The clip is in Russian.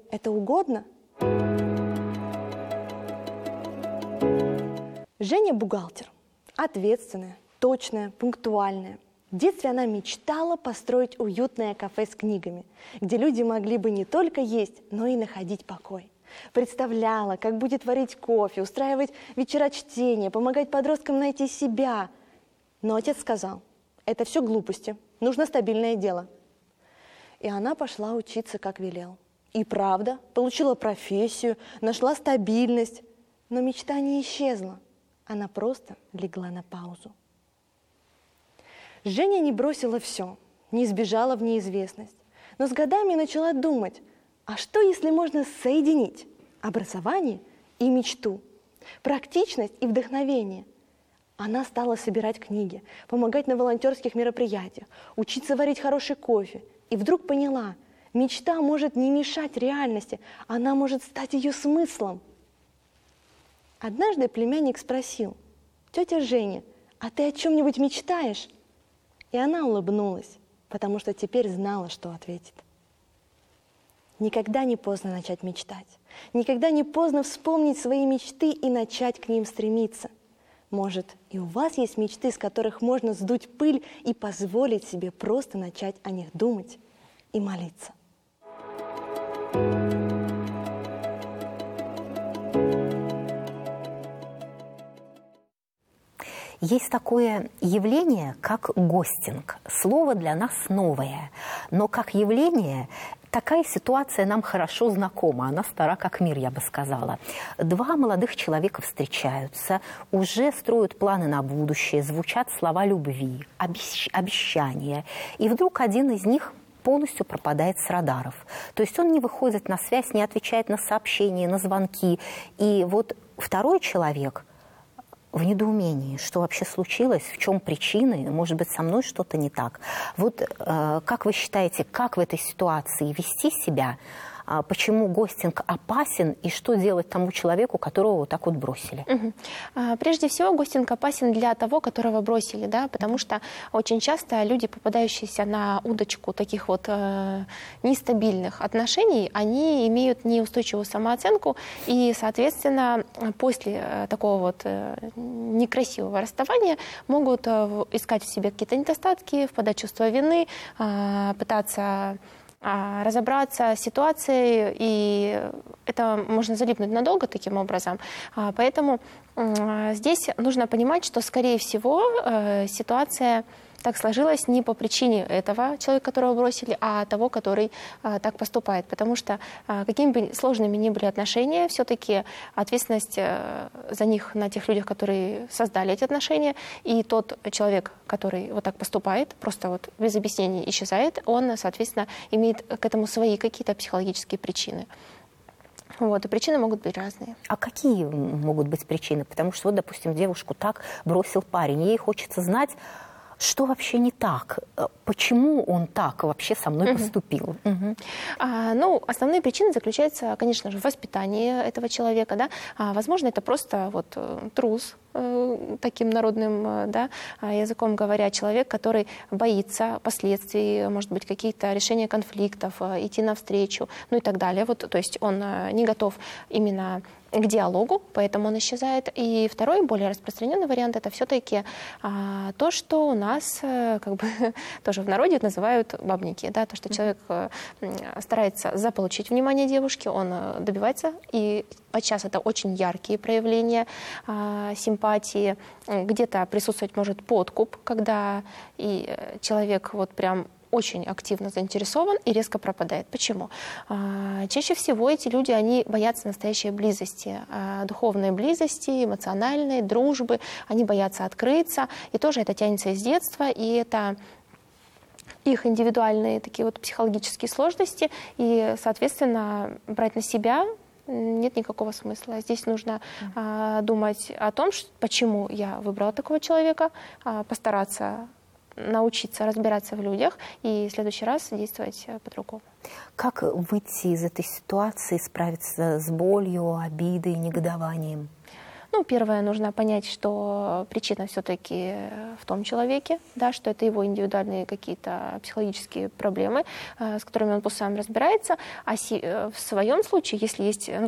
это угодно? Женя бухгалтер. Ответственная, точная, пунктуальная. В детстве она мечтала построить уютное кафе с книгами, где люди могли бы не только есть, но и находить покой. Представляла, как будет варить кофе, устраивать вечера чтения, помогать подросткам найти себя. Но отец сказал, это все глупости, нужно стабильное дело. И она пошла учиться, как велел. И правда, получила профессию, нашла стабильность. Но мечта не исчезла, она просто легла на паузу. Женя не бросила все, не сбежала в неизвестность, но с годами начала думать, а что, если можно соединить образование и мечту, практичность и вдохновение? Она стала собирать книги, помогать на волонтерских мероприятиях, учиться варить хороший кофе. И вдруг поняла, мечта может не мешать реальности, она может стать ее смыслом. Однажды племянник спросил, тетя Женя, а ты о чем-нибудь мечтаешь? И она улыбнулась, потому что теперь знала, что ответит. Никогда не поздно начать мечтать. Никогда не поздно вспомнить свои мечты и начать к ним стремиться. Может, и у вас есть мечты, с которых можно сдуть пыль и позволить себе просто начать о них думать и молиться. Есть такое явление, как гостинг. Слово для нас новое, но как явление такая ситуация нам хорошо знакома, она стара как мир, я бы сказала. Два молодых человека встречаются, уже строят планы на будущее, звучат слова любви, обещания, и вдруг один из них полностью пропадает с радаров. То есть он не выходит на связь, не отвечает на сообщения, на звонки. И вот второй человек в недоумении, что вообще случилось, в чем причины, может быть, со мной что-то не так. Вот как вы считаете, как в этой ситуации вести себя, почему гостинг опасен и что делать тому человеку, которого вот так вот бросили? Прежде всего, гостинг опасен для того, которого бросили, да, потому что очень часто люди, попадающиеся на удочку таких вот нестабильных отношений, они имеют неустойчивую самооценку и, соответственно, после такого вот некрасивого расставания могут искать в себе какие-то недостатки, впадать в чувство вины, пытаться разобраться с ситуацией, и это можно залипнуть надолго таким образом. Поэтому здесь нужно понимать, что, скорее всего, ситуация так сложилась не по причине этого человека, которого бросили, а того, который так поступает. Потому что какими бы сложными ни были отношения, все-таки ответственность за них на тех людях, которые создали эти отношения, и тот человек, который вот так поступает, просто вот без объяснений исчезает, он, соответственно, имеет к этому свои какие-то психологические причины. Вот, и причины могут быть разные. А какие могут быть причины? Потому что, вот, допустим, девушку так бросил парень, ей хочется знать, что вообще не так? Почему он так вообще со мной поступил? Ну, основные причины заключаются, конечно же, в воспитании этого человека. Да? Возможно, это просто вот трус, таким народным, да, языком говоря, человек, который боится последствий, может быть, каких-то решения конфликтов, идти навстречу, ну и так далее. Вот, то есть он не готов именно к диалогу, поэтому он исчезает. И второй, более распространенный вариант, это все-таки то, что у нас как бы тоже в народе называют бабники, да, то, что человек старается заполучить внимание девушки, он добивается, и подчас это очень яркие проявления симпатии, где-то присутствовать может подкуп, когда и человек вот прям очень активно заинтересован и резко пропадает. Почему? Чаще всего эти люди, они боятся настоящей близости, духовной близости, эмоциональной, дружбы. Они боятся открыться. И тоже это тянется из детства, и это их индивидуальные такие вот психологические сложности. И, соответственно, брать на себя нет никакого смысла. Здесь нужно думать о том, почему я выбрала такого человека, постараться научиться разбираться в людях и в следующий раз действовать по-другому. Как выйти из этой ситуации, справиться с болью, обидой, негодованием? Ну, первое, нужно понять, что причина все-таки в том человеке, да, что это его индивидуальные какие-то психологические проблемы, с которыми он пусть сам разбирается. А в своем случае, если есть